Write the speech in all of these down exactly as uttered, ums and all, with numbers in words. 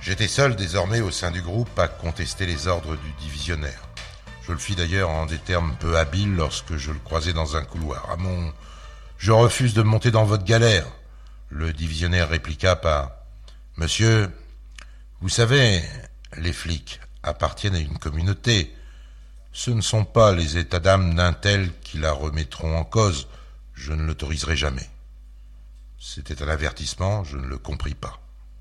J'étais seul désormais au sein du groupe à contester les ordres du divisionnaire. Je le fis d'ailleurs en des termes peu habiles lorsque je le croisai dans un couloir. « Ah mon, je refuse de monter dans votre galère !» Le divisionnaire répliqua par « Monsieur, vous savez, les flics appartiennent à une communauté. Ce ne sont pas les états d'âme d'un tel qui la remettront en cause. Je ne l'autoriserai jamais. » C'était un avertissement, je ne le compris pas.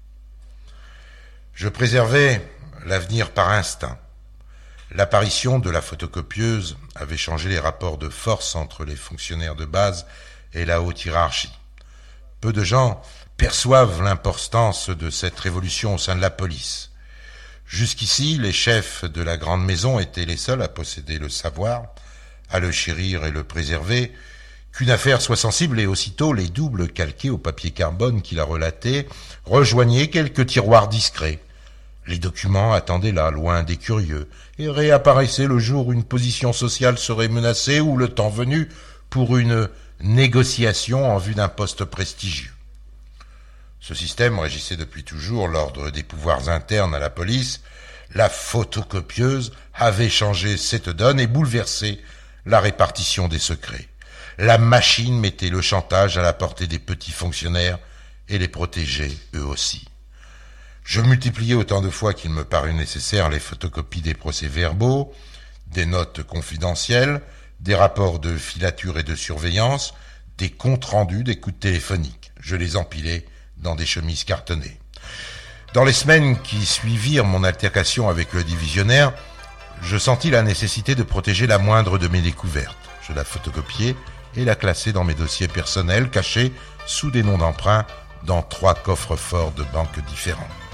Je préservais l'avenir par instinct. L'apparition de la photocopieuse avait changé les rapports de force entre les fonctionnaires de base et la haute hiérarchie. Peu de gens perçoivent l'importance de cette révolution au sein de la police. Jusqu'ici, les chefs de la grande maison étaient les seuls à posséder le savoir, à le chérir et le préserver, qu'une affaire soit sensible et aussitôt les doubles calqués au papier carbone qui la relataient rejoignaient quelques tiroirs discrets. Les documents attendaient là, loin des curieux, et réapparaissaient le jour où une position sociale serait menacée ou le temps venu pour une négociation en vue d'un poste prestigieux. Ce système régissait depuis toujours l'ordre des pouvoirs internes à la police. La photocopieuse avait changé cette donne et bouleversé la répartition des secrets. La machine mettait le chantage à la portée des petits fonctionnaires et les protégeait eux aussi. Je multipliai autant de fois qu'il me parut nécessaire les photocopies des procès-verbaux, des notes confidentielles, des rapports de filature et de surveillance, des comptes rendus d'écoutes téléphoniques. Je les empilai dans des chemises cartonnées. Dans les semaines qui suivirent mon altercation avec le divisionnaire, je sentis la nécessité de protéger la moindre de mes découvertes. Je la photocopiai et la classai dans mes dossiers personnels cachés sous des noms d'emprunt dans trois coffres-forts de banques différents.